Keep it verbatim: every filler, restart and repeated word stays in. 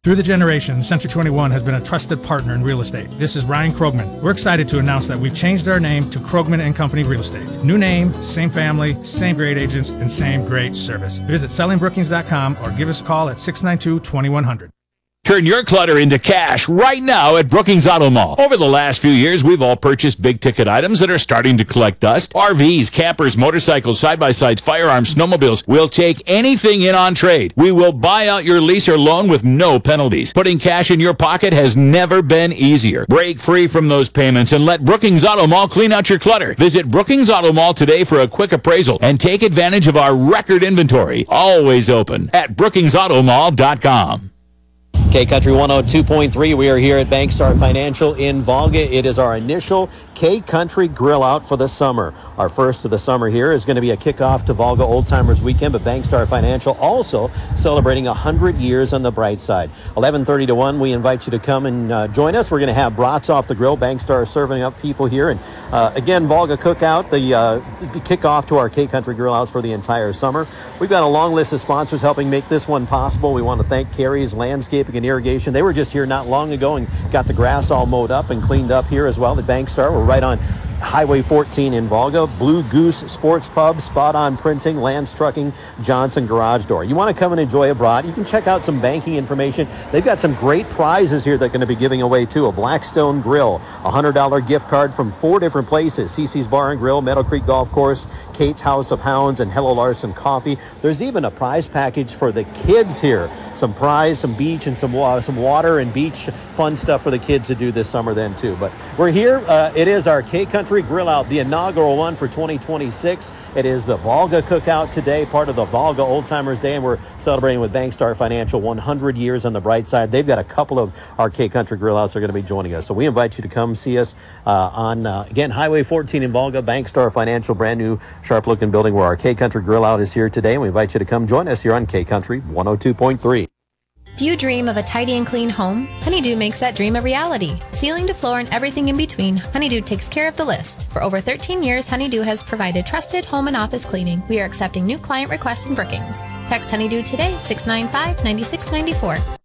Through the generations, Century twenty-one has been a trusted partner in real estate. This is Ryan Krogman. We're excited to announce that we've changed our name to Krogman and Company Real Estate. New name, same family, same great agents, and same great service. Visit selling brookings dot com or give us a call at six nine two, two one zero zero. Turn your clutter into cash right now at Brookings Auto Mall. Over the last few years, we've all purchased big-ticket items that are starting to collect dust. R Vs, campers, motorcycles, side-by-sides, firearms, snowmobiles. We'll take anything in on trade. We will buy out your lease or loan with no penalties. Putting cash in your pocket has never been easier. Break free from those payments and let Brookings Auto Mall clean out your clutter. Visit Brookings Auto Mall today for a quick appraisal and take advantage of our record inventory. Always open at brookings auto mall dot com. K-Country one oh two point three, we are here at Bankstar Financial in Volga. It is our initial K-Country Grill Out for the summer. Our first of the summer here is going to be a kickoff to Volga Old Timers Weekend, but Bankstar Financial also celebrating one hundred years on the bright side. eleven thirty to one, we invite you to come and uh, join us. We're going to have brats off the grill. Bankstar is serving up people here. And uh, again, Volga Cookout, the, uh, the kickoff to our K-Country Grill Outs for the entire summer. We've got a long list of sponsors helping make this one possible. We want to thank Carrie's Landscaping and Irrigation. They were just here not long ago and got the grass all mowed up and cleaned up here as well at Bankstar. We're right on Highway fourteen in Volga. Blue Goose Sports Pub, Spot On Printing, Lance Trucking, Johnson Garage Door. You want to come and enjoy a brat? You can check out some banking information. They've got some great prizes here they're going to be giving away too. A Blackstone Grill, a one hundred dollars gift card from four different places. C C's Bar and Grill, Meadow Creek Golf Course, Kate's House of Hounds, and Hello Larson Coffee. There's even a prize package for the kids here. Some prize, some beach, and some, uh, some water and beach fun stuff for the kids to do this summer then too. But we're here. Uh, it is our K-Country Grill Out, the inaugural one for twenty twenty-six. It is the Volga Cookout today, part of the Volga Old Timers Day, and we're celebrating with Bankstar Financial one hundred years on the bright side. They've got a couple of our K-Country Grill Outs are going to be joining us. So we invite you to come see us uh, on, uh, again, Highway fourteen in Volga, Bankstar Financial, brand new, sharp-looking building where our K-Country Grill Out is here today. And we invite you to come join us here on K-Country one oh two point three. Do you dream of a tidy and clean home? Honeydew makes that dream a reality. Ceiling to floor and everything in between, Honeydew takes care of the list. For over thirteen years, Honeydew has provided trusted home and office cleaning. We are accepting new client requests in Brookings. Text Honeydew today, six nine five, nine six nine four.